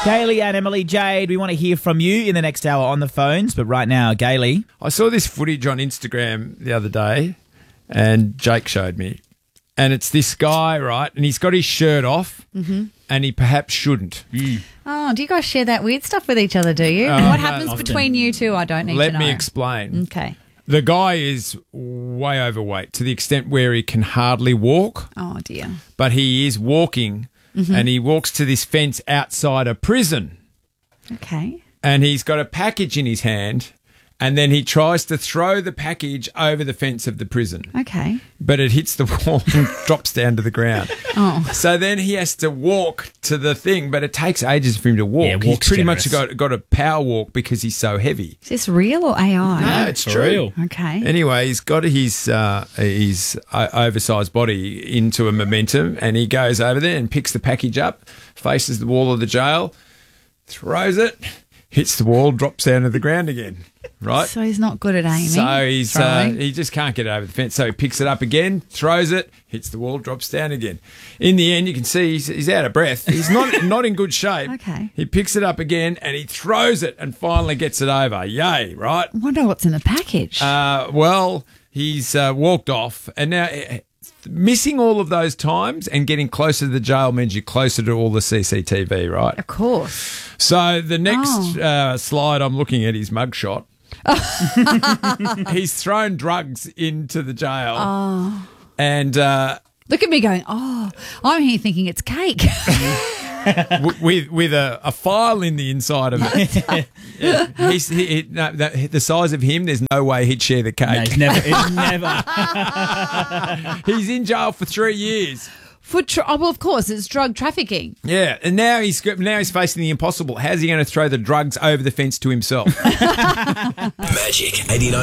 Gailey and Emily Jade, we want to hear from you in the next hour on the phones. But right now, Gailey. I saw this footage on Instagram the other day and Jake showed me. And it's this guy, right? And he's got his shirt off and he perhaps shouldn't. Oh, do you guys share that weird stuff with each other, do you? What happens between you two? I don't need to know. Let me explain. Okay. The guy is way overweight to the extent where he can hardly walk. Oh, dear. But he is walking and he walks to this fence outside a prison. Okay. And he's got a package in his hand and then he tries to throw the package over the fence of the prison. Okay. But it hits the wall and drops down to the ground. Oh. So then he has to walk to the thing, but it takes ages for him to walk. Yeah, He's walk's pretty generous. much got a power walk because he's so heavy. Is this real or AI? No, it's true. real. Okay. Anyway, he's got his oversized body into a momentum and he goes over there and picks the package up, faces the wall of the jail, throws it, hits the wall, drops down to the ground again, right? So he's not good at aiming. So he's throwing. he just can't get over the fence. So he picks it up again, throws it, hits the wall, drops down again. In the end, you can see he's out of breath. He's not in good shape. Okay. He picks it up again and he throws it and finally gets it over. Yay, right? I wonder what's in the package. Well, he's walked off and now missing all of those times and getting closer to the jail means you're closer to all the CCTV, right? Of course. So the next slide I'm looking at his mugshot. He's thrown drugs into the jail. Oh. And Look at me going, I'm here thinking it's cake. with a file in the inside of it. The size of him, there's no way he'd share the cake. No, it's never. He's in jail for 3 years. Well, of course, it's drug trafficking. Yeah, and now he's facing the impossible. How's he going to throw the drugs over the fence to himself? Magic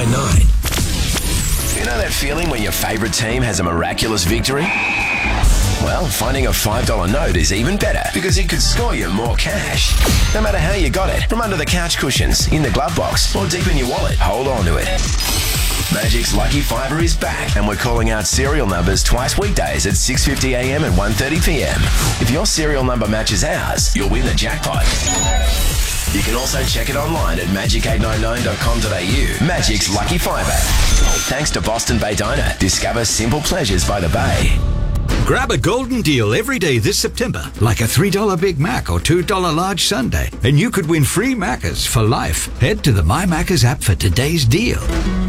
89.9. You know that feeling when your favourite team has a miraculous victory? Well, finding a $5 note is even better because it could score you more cash. No matter how you got it, from under the couch cushions, in the glove box, or deep in your wallet, hold on to it. Magic's Lucky Fiver is back and we're calling out serial numbers twice weekdays at 6:50 a.m. and 1:30 p.m. If your serial number matches ours, you'll win the jackpot. You can also check it online at magic899.com.au. Magic's Lucky Fiver. Thanks to Boston Bay Diner. Discover simple pleasures by the bay. Grab a golden deal every day this September, like a $3 Big Mac or $2 large sundae, and you could win free Maccas for life. Head to the My Maccas app for today's deal.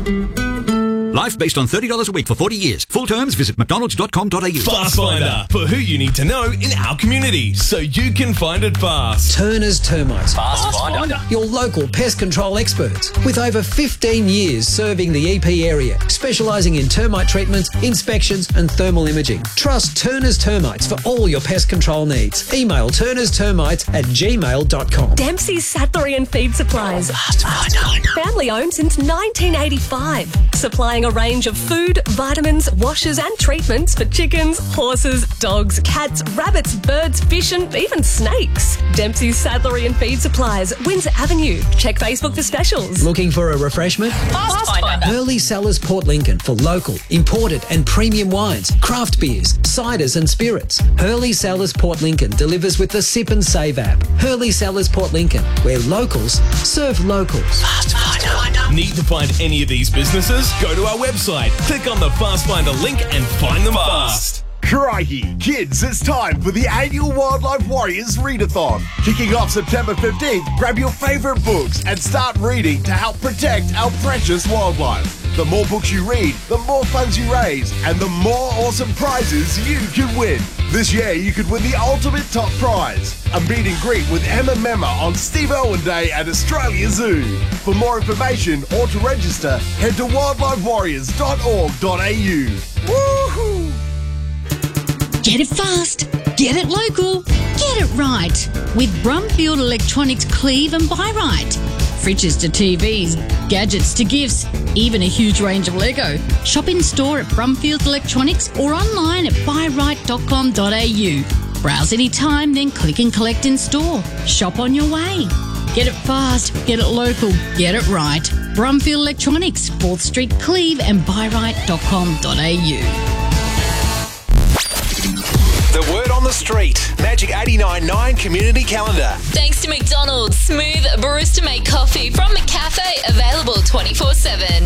Life based on $30 a week for 40 years. Full terms, visit mcdonalds.com.au. Fast Finder, for who you need to know in our community, so you can find it fast. Turner's Termites. Fast Finder. Your local pest control experts with over 15 years serving the EP area, specialising in termite treatment, inspections and thermal imaging. Trust Turner's Termites for all your pest control needs. Email turnerstermites@gmail.com. Dempsey's Sattlery and Feed Supplies. Family owned since 1985. Supplying a range of food, vitamins, washes and treatments for chickens, horses, dogs, cats, rabbits, birds, fish and even snakes. Dempsey's Sattlery and Feed Supplies, Windsor Avenue. Check Facebook for specials. Looking for a refreshment? Fast Finder. Hurley Cellars Port Lincoln for local, imported and premium wines, craft beers, ciders and spirits. Hurley Cellars Port Lincoln delivers with the Sip and Save app. Hurley Cellars Port Lincoln, where locals serve locals. Fast Finder. Need to find any of these businesses? Go to our website, click on the Fast Finder link and find them fast. Crikey, kids, it's time for the annual Wildlife Warriors Readathon. Kicking off September 15th, grab your favourite books and start reading to help protect our precious wildlife. The more books you read, the more funds you raise, and the more awesome prizes you can win. This year, you could win the ultimate top prize, a meet and greet with Emma Memma on Steve Irwin Day at Australia Zoo. For more information or to register, head to wildlifewarriors.org.au. Woohoo! Get it fast, get it local, get it right with Brumfield Electronics Cleave and Buy Right. Fridges to TVs, gadgets to gifts, even a huge range of Lego. Shop in store at Brumfield Electronics or online at buyright.com.au. Browse anytime, then click and collect in store. Shop on your way. Get it fast, get it local, get it right. Brumfield Electronics, 4th Street, Cleave and buyright.com.au. The word on the the street. Magic 89.9 Community Calendar. Thanks to McDonald's. Smooth barista-made coffee from McCafe. Available 24/7.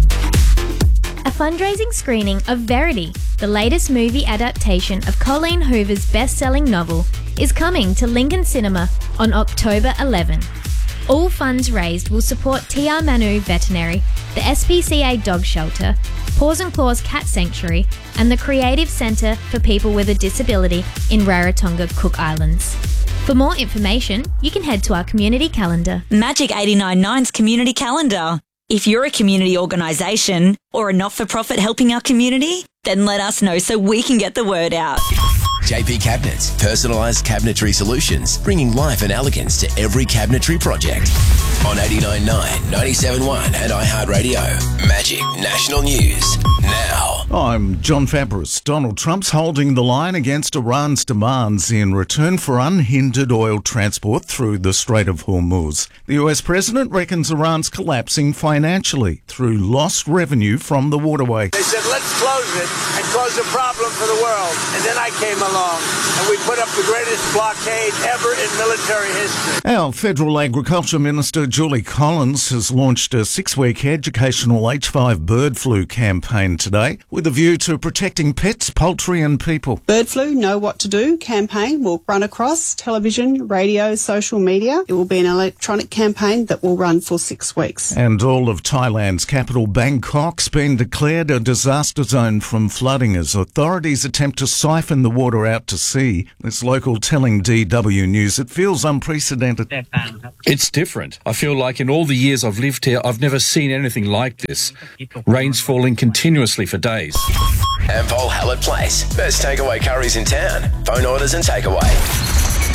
A fundraising screening of Verity, the latest movie adaptation of Colleen Hoover's best-selling novel, is coming to Lincoln Cinema on October 11. All funds raised will support TR Manu Veterinary, the SPCA Dog Shelter, Paws and Claws Cat Sanctuary, and the Creative Centre for People with a Disability in Rarotonga, Cook Islands. For more information, you can head to our community calendar. Magic 89.9's community calendar. If you're a community organisation or a not-for-profit helping our community, then let us know so we can get the word out. JP Cabinets, personalised cabinetry solutions, bringing life and elegance to every cabinetry project. On 89.9, 97.1 and iHeartRadio. Magic National News. Now. I'm John Fabris. Donald Trump's holding the line against Iran's demands in return for unhindered oil transport through the Strait of Hormuz. The US president reckons Iran's collapsing financially through lost revenue from the waterway. They said, let's close it and cause a problem for the world. And then I came along and we put up the greatest blockade ever in military history. Our Federal Agriculture Minister Julie Collins has launched a 6-week educational H5 bird flu campaign today with a view to protecting pets, poultry and people. Bird Flu Know What to Do campaign will run across television, radio, social media. It will be an electronic campaign that will run for 6 weeks. And all of Thailand's capital Bangkok's been declared a disaster zone from flooding as authorities attempt to siphon the water out to sea. This local telling DW News it feels unprecedented. It's different. I feel like in all the years I've lived here, I've never seen anything like this. Rain's falling continuously for days. Ampol Hallett Place. Best takeaway curries in town. Phone orders and takeaway.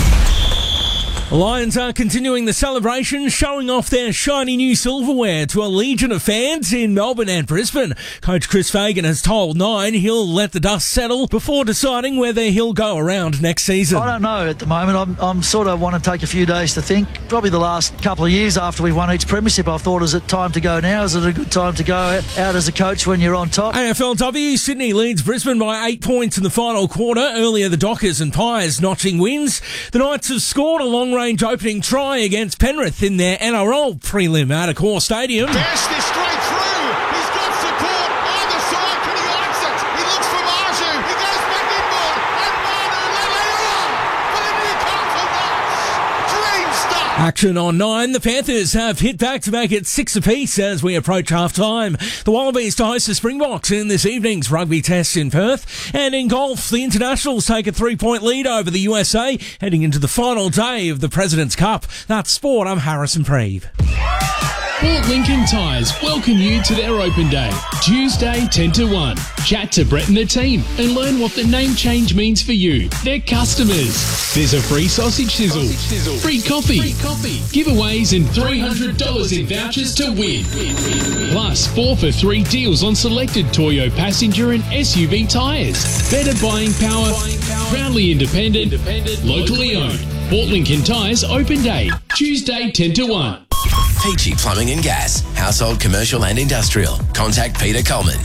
Lions are continuing the celebration, showing off their shiny new silverware to a legion of fans in Melbourne and Brisbane. Coach Chris Fagan has told Nine he'll let the dust settle before deciding whether he'll go around next season. I don't know at the moment. I'm sort of want to take a few days to think. Probably the last couple of years after we've won each premiership, I've thought, is it time to go now? Is it a good time to go out as a coach when you're on top? AFLW, Sydney leads Brisbane by 8 points in the final quarter. Earlier, the Dockers and Pies notching wins. The Knights have scored a long-range opening try against Penrith in their NRL prelim at Accor Stadium. Dash this straight through. He's got support either side. Can he likes it? He looks for Marju. He goes back inboard. And Manu Leilua for the Newcastle Knights. Dream start. Action on 9. The Panthers have hit back to make it 6 apiece as we approach half-time. The Wallabies to host the Springboks in this evening's rugby test in Perth. And in golf, the Internationals take a 3-point lead over the USA, heading into the final day of the President's Cup. That's sport. I'm Harrison Preeve. Port Lincoln Tyres welcome you to their open day, Tuesday 10 to 1. Chat to Brett and the team and learn what the name change means for you, their customers. There's a free sausage sizzle, free coffee, giveaways and $300 in vouchers to win. Plus 4 for 3 deals on selected Toyo passenger and SUV tyres. Better buying power, proudly independent, locally owned. Port Lincoln Tyres open day, Tuesday 10 to 1. Peachy Plumbing and Gas. Household, commercial and industrial. Contact Peter Coleman.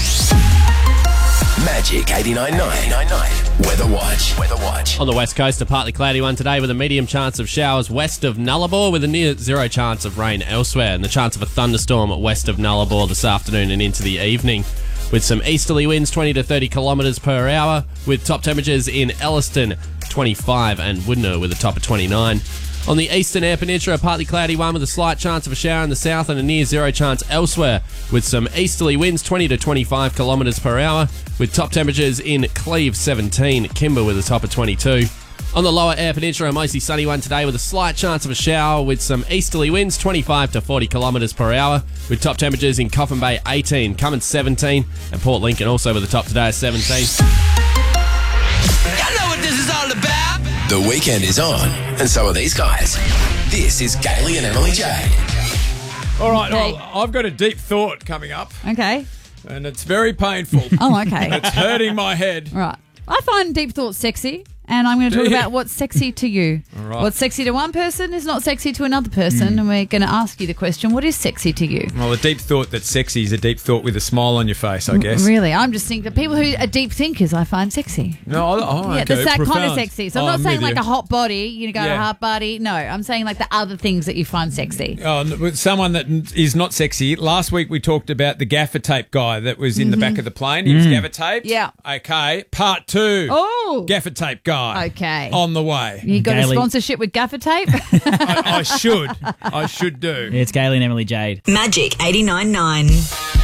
Magic 89.9. Weather Watch. On the west coast, a partly cloudy one today with a medium chance of showers west of Nullarbor with a near zero chance of rain elsewhere and the chance of a thunderstorm west of Nullarbor this afternoon and into the evening. With some easterly winds 20 to 30 kilometres per hour with top temperatures in Elliston 25 and Woodnor with a top of 29. On the eastern Eyre Peninsula, a partly cloudy one with a slight chance of a shower in the south and a near zero chance elsewhere, with some easterly winds 20 to 25 kilometres per hour, with top temperatures in Cleve 17, Kimber with a top of 22. On the lower Eyre Peninsula, a mostly sunny one today with a slight chance of a shower with some easterly winds 25 to 40 kilometres per hour, with top temperatures in Coffin Bay 18, Cummins 17, and Port Lincoln also with a top today of 17. You know what this is all about. The weekend is on, and so are these guys. This is Gailey and Emily J. All right, well, I've got a deep thought coming up. Okay. And it's very painful. Oh, okay. It's hurting my head. Right. I find deep thoughts sexy, and I'm going to talk about what's sexy to you. All right. What's sexy to one person is not sexy to another person, and we're going to ask you the question, what is sexy to you? Well, a deep thought that's sexy is a deep thought with a smile on your face, I guess. Really? I'm just thinking that people who are deep thinkers I find sexy. No, yeah, okay, that's that kind of profound. sexy. So I'm not I'm saying with like you. a hot body, you go to a Yeah. hot body. No, I'm saying like the other things that you find sexy. With someone that is not sexy. Last week we talked about the gaffer tape guy that was in the back of the plane. He was gaffer taped. Yeah. Okay. Part 2. Oh. Gaffer tape guy. Okay. On the way. You got Gaily. a sponsorship with gaffer tape? I should. I should do. It's Gaily and Emily Jade. Magic 89.9.